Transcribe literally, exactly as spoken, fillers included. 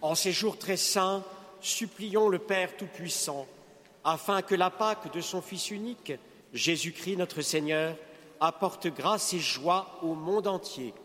En ces jours très saints, supplions le Père Tout-Puissant, afin que la Pâque de son Fils unique, Jésus-Christ notre Seigneur, apporte grâce et joie au monde entier.